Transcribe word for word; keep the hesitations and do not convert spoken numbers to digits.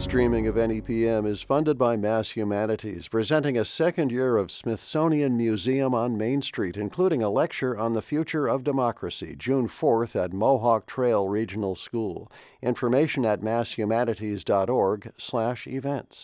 streaming of N E P M is funded by Mass Humanities, presenting a second year of Smithsonian Museum on Main Street, including a lecture on the future of democracy, June fourth at Mohawk Trail Regional School. Information at masshumanities dot org slash events.